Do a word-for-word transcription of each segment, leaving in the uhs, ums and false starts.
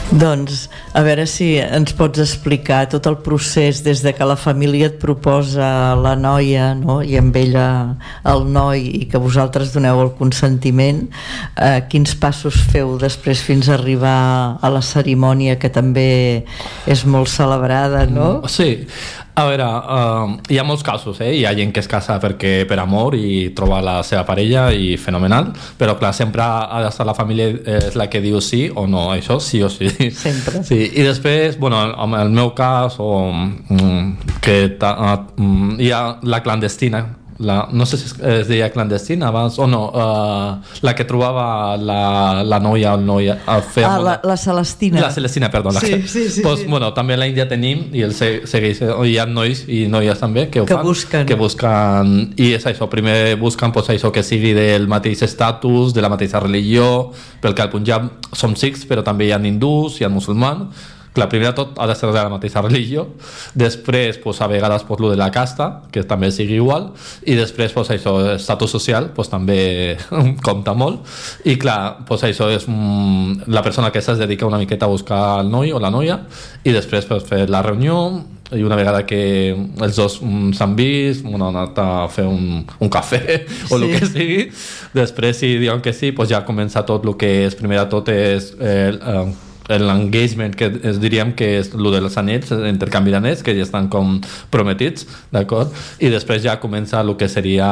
Doncs, a veure si ens pots explicar tot el procés des de que la família et proposa la noia, no? I amb ella el noi, i que vosaltres doneu el consentiment, eh, quins passos feu després fins a arribar a la cerimònia, que també és molt celebrada, no? Sí, a veure, uh, hi ha molts casos, eh? Hi ha gent que es casa perquè per amor i troba la seva parella i fenomenal, però clar, sempre ha d'estar la família és la que diu sí o no, això sí o sí. Sempre. Sí, i després, bueno, en el meu cas, o, mm, que ta, uh, hi ha la clandestina, la, no sé si es, es deia clandestina abans o no, uh, la que trobava la, la noia o el noi a fer ah, la, la Celestina la Celestina, perdó sí, la, sí, sí, pues, sí. Bueno, també a l'Índia tenim i el segueix, hi ha nois i noies també que ho que fan, busquen. que busquen i és això, primer busquen pues, això que sigui del mateix estatus, de la mateixa religió, perquè al Punjab som sikhs però també hi ha hindús, hi ha musulmans. Clar, primer de tot ha de ser de la mateixa religió, després pues, a vegades pues, lo de la casta, que també sigui igual, i després pues, això, estatus social pues, també compta molt, i clar, pues, això és mm, la persona que es dedica una miqueta a buscar el noi o la noia, i després pues, fer la reunió, i una vegada que els dos mm, s'han vist, bueno, han anat a fer un, un cafè o sí. El que sigui, després si diuen que sí, pues, ja comença tot el que és, primer de tot és eh, eh, l'engagement, que es diríem que és el dels anells, l'intercanvi d'anells, que ja estan com prometits, d'acord? I després ja comença el que seria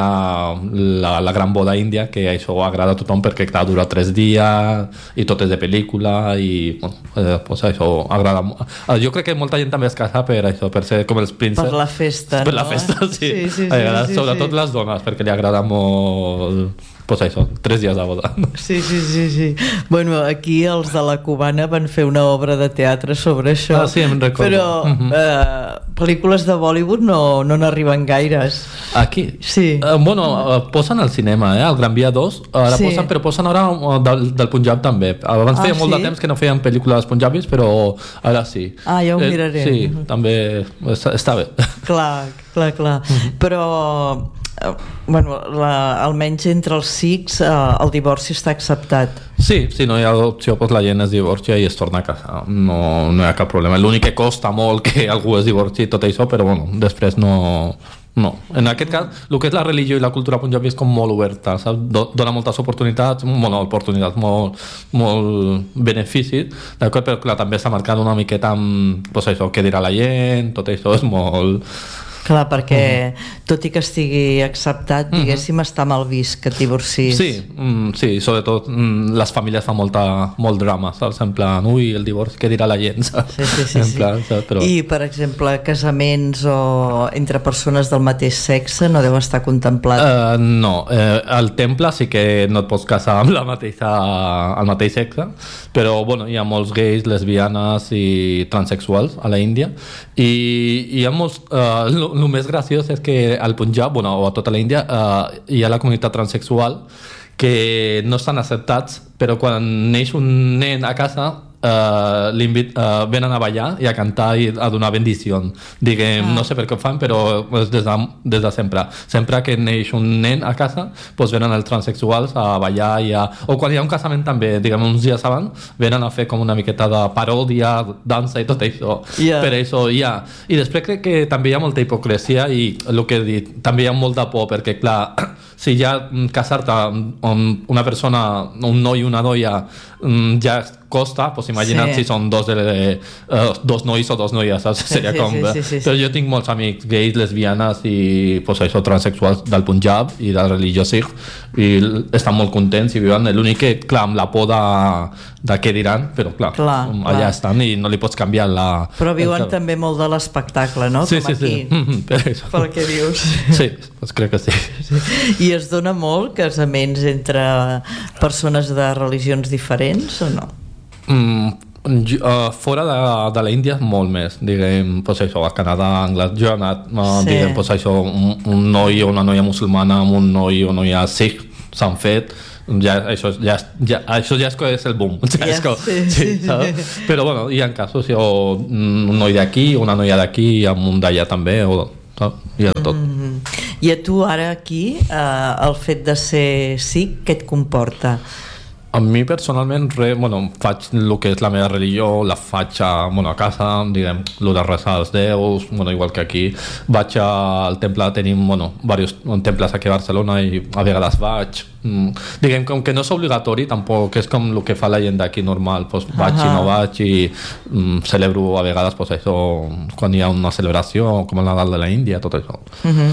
la, la gran boda índia, que això agrada a tothom perquè clar, dura tres dies i tot és de pel·lícula i bueno, eh, pues això agrada. Jo crec que molta gent també es casa per això, per ser com els prínceps. Per la festa, per no? la festa, sí. sí, sí, sí, agrada, sí, sobretot sí. les dones, perquè li agrada molt pues això, tres dies de boda. Sí, sí, sí, sí. Bueno, aquí els de la Cubana van fer una obra de teatre sobre això. Ah, sí, em recordo. Però uh-huh. eh, pel·lícules de Bollywood no, no n'arriben gaires. Aquí? Sí. Uh, bueno, uh, posen al cinema, eh? Al Gran Via dos, ara sí. posen, però posen ara uh, del, del Punjab també. Abans ah, feia molt sí? de temps que no feien pel·lícules punjabis, però ara sí. Ah, ja ho eh, miraré. Sí, uh-huh. també està, està bé. Clar, clar, clar. Uh-huh. Però... bueno, la, almenys entre els sikhs eh, el divorci està acceptat. Sí, si no hi ha opció pues la gent es divorcia i es torna a casa, no, no hi ha cap problema. L'únic que costa molt que algú es divorci tot això, però bueno, després no, no. En aquest cas, el que és la religió i la cultura punjabi és com molt oberta, saps? Dona moltes oportunitats, bueno, oportunitats, molt, molt beneficis, d'acord? Però clar, també està marcant una miqueta amb pues això, què dirà la gent, tot això és molt... Clar, perquè uh-huh. tot i que estigui acceptat, diguéssim, uh-huh. està mal vist que et divorcis. Sí, mm, sí, sobretot mm, les famílies fan molta, molt drama, saps? En plan, ui, el divorci, què dirà la gent, saps? Sí, sí, sí. En plan, saps? Però... I, per exemple, casaments o entre persones del mateix sexe no deu estar contemplat? Uh, no, uh, al temple sí que no et pots casar amb la mateixa, el mateix sexe, però bueno, hi ha molts gais, lesbianes i transexuals a la Índia, i hi ha molts... Uh, el més graciós és que al Punjab, bueno, o a tota la Índia, eh, hi ha la comunitat transsexual que no estan acceptats, però quan neix un nen a casa Uh, uh, venen a ballar i a cantar i a donar bendició, diguem, ah. no sé per què ho fan, però des de, des de sempre sempre que neix un nen a casa doncs venen els transsexuals a ballar i a... o quan hi ha un casament també, diguem, uns dies abans venen a fer com una miqueta de paròdia, dansa i tot això, yeah. per això hi ha, i després crec que també hi ha molta hipocresia i el que he dit, també hi ha molta por, perquè clar, si ja casar-te amb una persona, un noi i una noia ja costa, doncs imagina't sí. si són dos, de, de, uh, dos nois o dos noies, saps? Seria sí, com... sí, sí, sí, sí. Però jo tinc molts amics gais, lesbianes i pues, això, transsexuals del Punjab i de la religió sikh i estan molt contents i viuen. L'únic que, clar, amb la por de, de què diran, però clar, clar allà clar. Estan i no li pots canviar la... Però viuen el... també molt de l'espectacle, no? Sí, com sí, aquí, sí. Mm-hmm, per això. Pel que dius. Sí, doncs crec que sí. sí. I es dona molt casaments entre persones de religions diferents o no? Mm, uh, fora de, de l'Índia molt més, diguem, pues això, a Canadà, a Anglaterra, jo he anat, uh, sí. diguem, pues això, un, un noi o una noia musulmana amb un noi o noia sikh s'han fet, ja, això, ja, ja, això ja és el boom, ja yeah, és com, sí, sí, sí. Però bueno, hi ha casos, o un noi d'aquí, una noia d'aquí, amb un d'allà també, o hi ha tot. Mm-hmm. I a tu ara aquí, eh, el fet de ser sikh, què et comporta? A mi personalment, re, bueno, faig el que és la meva religió, la faig a, bueno, a casa, diguem, el de resar als déus, bueno, igual que aquí. Vaig al temple, tenim, bueno, diversos temples aquí a Barcelona i a vegades vaig. Mm, diguem, com que no és obligatori, tampoc és com el que fa la gent d'aquí normal, pues, vaig uh-huh. i no vaig i mm, celebro a vegades pues, això, quan hi ha una celebració, com el Nadal de la Índia, tot això. Uh-huh.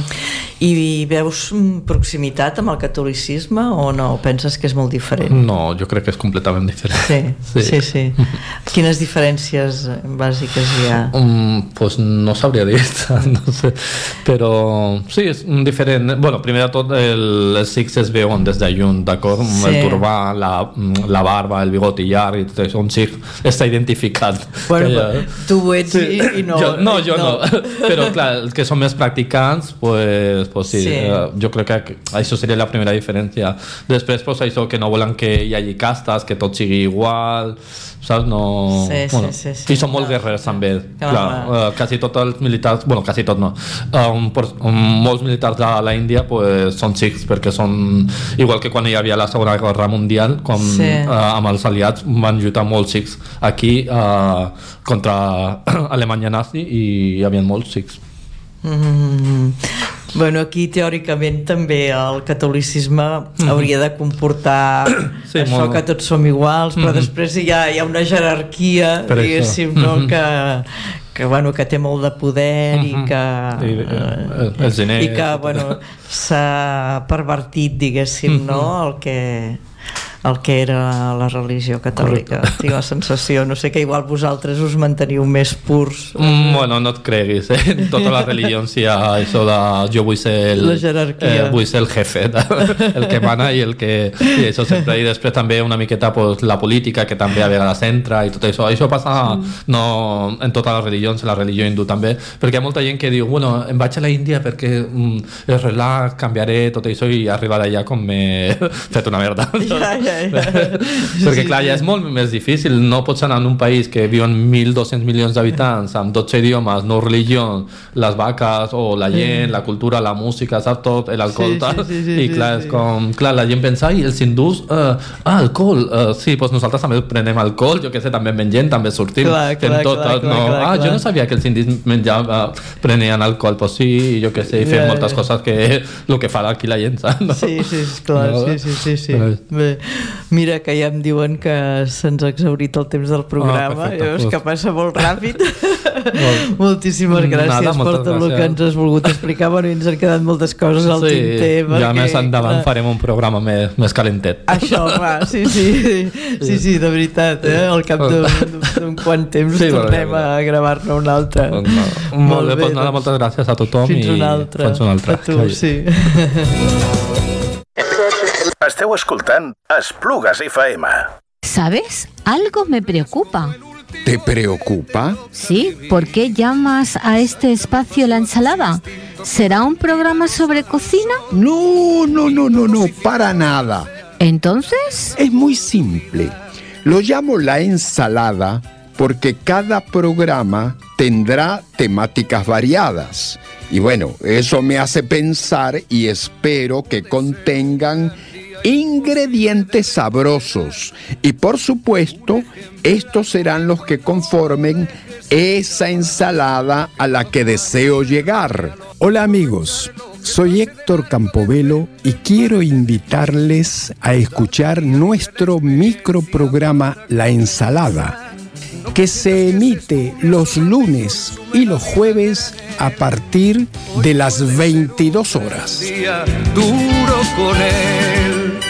I veus proximitat amb el catolicisme o no? Penses que és molt diferent? No, jo crec que és completament diferent. Sí, sí, sí. sí. Quines diferències bàsiques hi ha? Um, pues no sabria dir, no sé, però sí, és diferent. Bueno, primer de tot, el, els sikhs es veuen des de lluny, d'acord? Sí. El turbà, la, la barba, el bigoti llarg, i tot això, un sikh està identificat. Bueno, ja... tu ho ets sí. i, i no. Jo, no, jo no. no. Però clar, els que són més practicants, pues, pues sí, sí. Eh, jo crec que això seria la primera diferència. Després, pues, això que no volen que hi hagi castes, que tot sigui igual, saps? No... Sí, bueno, sí, sí, sí. I són molt guerrers també. Clar, clar, uh, quasi tots els militars, bueno, quasi tot no, uh, un, un, molts militars de la Índia pues, són sikhs, perquè són igual que quan hi havia la Segona Guerra Mundial, com sí. uh, amb els aliats van lluitar molts sikhs aquí uh, contra Alemanya nazi i hi havia molts sikhs. Mm-hmm. Bueno, aquí teòricament també el catolicisme mm-hmm. hauria de comportar sí, això molt... que tots som iguals, però mm-hmm. després hi ha, hi ha una jerarquia, per diguéssim, no? Mm-hmm. que, que, bueno, que té molt de poder mm-hmm. i que, I, eh, els diners, i que bueno, s'ha pervertit, diguéssim, mm-hmm. no? el que... el que era la religió catòlica. Correcte. Tinc la sensació, no sé, que igual vosaltres us manteniu més purs. Mm, bueno, no et creguis, eh? En totes les religions hi ha això de jo vull ser el, la jerarquia. Eh, vull ser el jefe, el que mana i el que... I això sempre, i després també una miqueta pues, la política, que també a vegades entra i tot això. Això passa mm. no, en totes les religions, en la religió hindú també, perquè hi ha molta gent que diu, bueno, em vaig a la Índia perquè mm, és relax, canviaré tot això i arribar allà com m'he fet una merda. Ja, ja. Perquè clar, ja és molt més difícil. No pots anar en un país que viuen mil dos-cents milions d'habitants amb dotze idiomes, no religió, les vaques o la gent, la cultura, la música, saps tot, l'alcohol, sí, sí, sí, sí, i clar, és com, clar, la gent pensa, i els hindús uh, ah, alcohol, uh, sí, doncs nosaltres també prenem alcohol, jo què sé, també mengem, també sortim, clar, clar, tot, clar, tot, no? clar, ah, clar. Jo no sabia que els indis menjaven, uh, prenien alcohol, doncs sí, jo què sé, i fem yeah, moltes yeah. coses que el que fa aquí la gent, saps? No? Sí, sí, clar, no? sí, sí, sí, sí. Bé, mira que ja em diuen que se'ns ha exhaurit el temps del programa, oh, veus que passa molt ràpid. Molt. Moltíssimes gràcies Nada, per tot el que ens has volgut explicar. Bueno, ens han quedat moltes coses al sí, tinter. Perquè, ja més endavant clar, farem un programa més, més calentet. Això, va, sí, sí, sí, sí, de veritat, eh? Al cap d'un quant temps sí, tornem bueno, a gravar-ne un altre. Doncs no. Molt, molt bé, doncs nada, moltes gràcies a tothom. Fins i un altre. Fins un altre. A tu, sí. Esteu escoltant Esplugues F M. ¿Sabes? Algo me preocupa. ¿Te preocupa? Sí, ¿por qué llamas a este espacio La Ensalada? ¿Será un programa sobre cocina? No, no, no, no, no, para nada. ¿Entonces? Es muy simple. Lo llamo La Ensalada porque cada programa tendrá temáticas variadas. Y bueno, eso me hace pensar y espero que contengan ingredientes sabrosos. Y por supuesto, estos serán los que conformen esa ensalada a la que deseo llegar. Hola amigos, soy Héctor Campobello y quiero invitarles a escuchar nuestro microprograma La Ensalada, que se emite los lunes y los jueves a partir de las veintidós horas. Duro con él.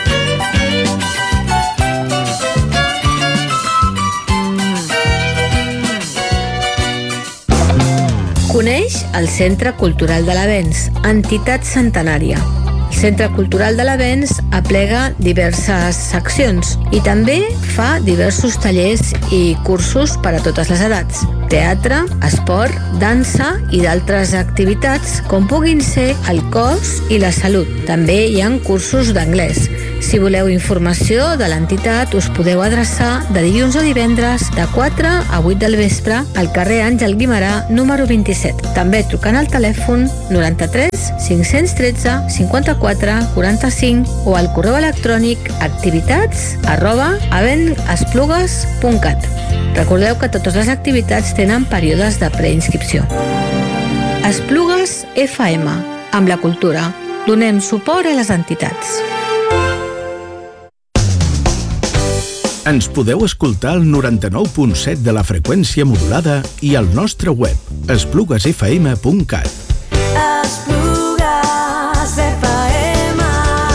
Coneix el Centre Cultural de l'Avenç, entitat centenària. El Centre Cultural de l'Avenç aplega diverses seccions i també fa diversos tallers i cursos per a totes les edats. Teatre, esport, dansa i d'altres activitats com puguin ser el cos i la salut. També hi ha cursos d'anglès. Si voleu informació de l'entitat, us podeu adreçar de dilluns a divendres de quatre a vuit del vespre al carrer Àngel Guimerà, número vint-i-set. També trucant al telèfon noranta-tres cinc-cents tretze cinquanta-quatre quaranta-cinc o al correu electrònic activitats arroba avenesplugues punt cat. Recordeu que totes les activitats tenen períodes de preinscripció. Esplugues F M. Amb la cultura, donem suport a les entitats. Ens podeu escoltar al noranta-nou punt set de la freqüència modulada i al nostre web, esplugues f m punt cat. Esplugues F M.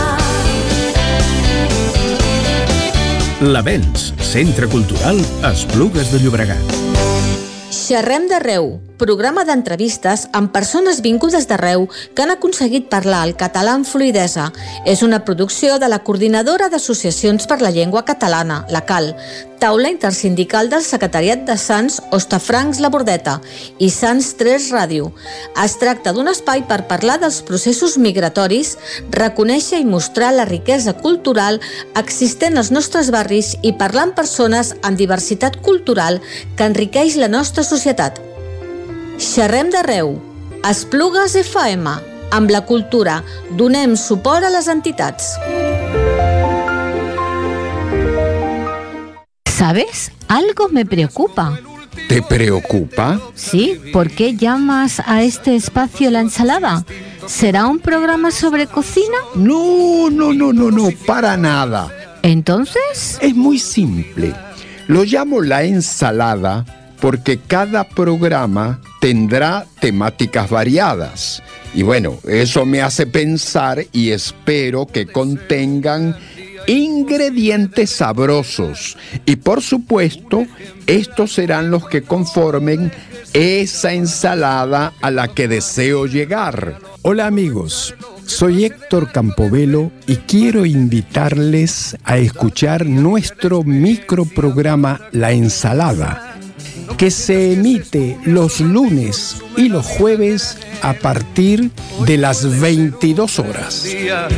L'Avenç, Centre Cultural Esplugues de Llobregat. Xerrem d'arreu, programa d'entrevistes amb persones vingudes d'arreu que han aconseguit parlar el català amb fluïdesa. És una producció de la Coordinadora d'Associacions per la Llengua Catalana, la CAL, taula intersindical del Secretariat de Sants Hostafrancs La Bordeta i Sants tres Ràdio. Es tracta d'un espai per parlar dels processos migratoris, reconèixer i mostrar la riquesa cultural existent als nostres barris i parlar amb persones amb diversitat cultural que enriqueix la nostra societat. Xerrem d'arreu. Esplugues F M. Amb la cultura, donem suport a les entitats. ¿Sabes? Algo me preocupa. ¿Te preocupa? Sí, ¿por qué llamas a este espacio La Ensalada? ¿Será un programa sobre cocina? No, no, no, no, no, para nada. ¿Entonces? Es muy simple. Lo llamo La Ensalada porque cada programa tendrá temáticas variadas. Y bueno, eso me hace pensar y espero que contengan ingredientes sabrosos. Y por supuesto, estos serán los que conformen esa ensalada a la que deseo llegar. Hola amigos, soy Héctor Campobello y quiero invitarles a escuchar nuestro microprograma La Ensalada, que se emite los lunes y los jueves a partir de las veintidós horas.